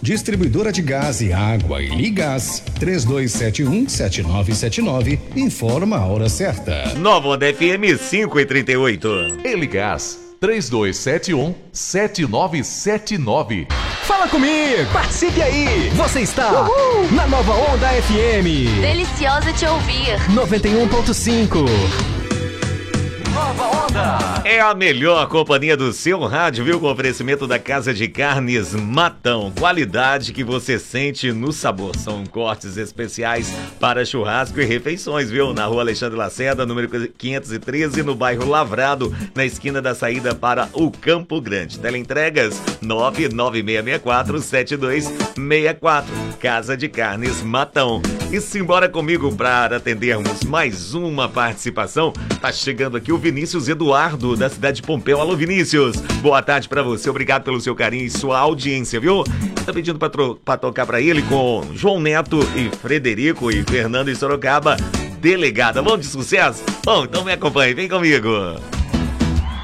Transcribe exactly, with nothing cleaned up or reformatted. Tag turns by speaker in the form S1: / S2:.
S1: Distribuidora de gás e água e Ligás. três dois sete um, sete nove sete nove. Informa a hora certa.
S2: Nova Onda F M cinco e trinta e oito.
S3: Ligás três dois sete um, sete nove sete nove.
S4: Fala comigo! Participe aí! Você está Uhul. na Nova Onda F M.
S5: Deliciosa te ouvir.
S4: noventa e um ponto cinco.
S2: Nova Onda é a melhor companhia do seu rádio, viu? Com oferecimento da Casa de Carnes Matão. Qualidade que você sente no sabor. São cortes especiais para churrasco e refeições, viu? Na rua Alexandre Lacerda, número quinhentos e treze, no bairro Lavrado, na esquina da saída para o Campo Grande. Teleentregas nove nove seis seis quatro, sete dois seis quatro. Casa de Carnes Matão. E simbora comigo para atendermos mais uma participação. Tá chegando aqui o Vinícius Eduardo, da cidade de Pompeu. Alô, Vinícius. Boa tarde pra você. Obrigado pelo seu carinho e sua audiência, viu? Tá pedindo pra, tro- pra tocar pra ele com João Neto e Frederico e Fernando e Sorocaba. Delegada. Vamos de sucesso? Bom, então me acompanhe. Vem comigo.